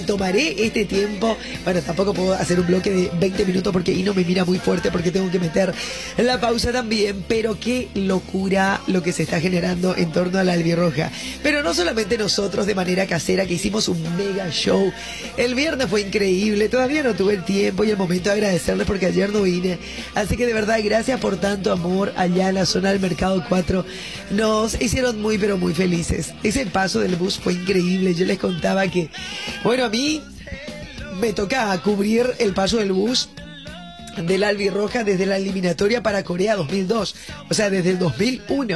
Tomaré este tiempo, bueno, tampoco puedo hacer un bloque de 20 minutos porque Ino me mira muy fuerte porque tengo que meter la pausa también, pero qué locura lo que se está generando en torno a la albirroja. Pero no solamente nosotros de manera casera, que hicimos un mega show. El viernes fue increíble, todavía no tuve el tiempo y el momento de agradecerles porque ayer no vine. Así que de verdad, gracias por tanto amor allá en la zona del Mercado 4. Nos hicieron muy, pero muy felices. Ese paso del bus fue increíble. Yo les contaba que, bueno, a mí me toca cubrir el paso del bus de la albirroja desde la eliminatoria para Corea 2002, o sea, desde el 2001.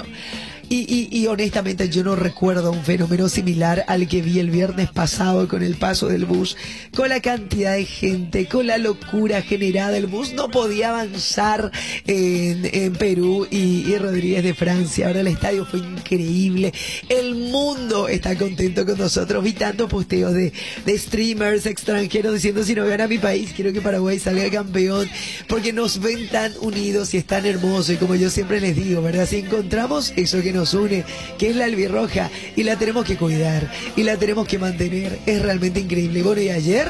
Y honestamente yo no recuerdo un fenómeno similar al que vi el viernes pasado con el paso del bus, con la cantidad de gente, con la locura generada. El bus no podía avanzar en Perú y Rodríguez de Francia. Ahora el estadio fue increíble. El mundo está contento con nosotros. Vi tantos posteos de streamers extranjeros diciendo: si no gana mi país, quiero que Paraguay salga campeón, porque nos ven tan unidos y es tan hermoso. Y como yo siempre les digo, ¿verdad? Si encontramos eso que nos une, que es la albirroja, y la tenemos que cuidar y la tenemos que mantener, es realmente increíble. Bueno, y ayer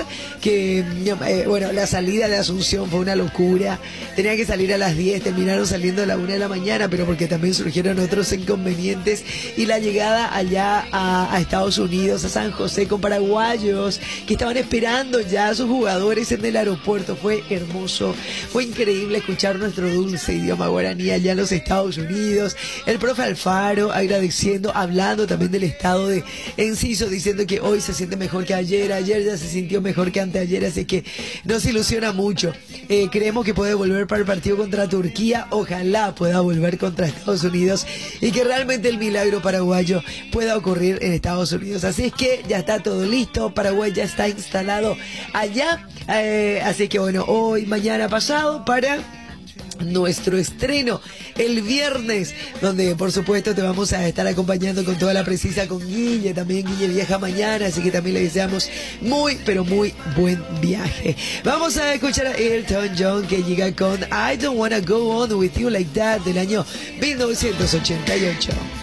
bueno, la salida de Asunción fue una locura. Tenía que salir a las 10, terminaron saliendo a la 1 de la mañana, pero porque también surgieron otros inconvenientes. Y la llegada allá a Estados Unidos, a San José, con paraguayos que estaban esperando ya a sus jugadores en el aeropuerto, fue hermoso, fue increíble escuchar nuestro dulce idioma guaraní allá en los Estados Unidos. El profe Alfaro agradeciendo, hablando también del estado de Enciso, diciendo que hoy se siente mejor que ayer ya se sintió mejor que anteayer, así que nos ilusiona mucho. Creemos que puede volver para el partido contra Turquía, ojalá pueda volver contra Estados Unidos y que realmente el milagro paraguayo pueda ocurrir en Estados Unidos. Así es que ya está todo listo, Paraguay ya está instalado allá, así que bueno, hoy, mañana, pasado para nuestro estreno el viernes, donde por supuesto te vamos a estar acompañando con toda la precisa, con Guille, también Guille viaja mañana, así que también le deseamos muy, pero muy buen viaje. Vamos a escuchar a Elton John, que llega con I Don't Wanna Go On With You Like That, del año 1988.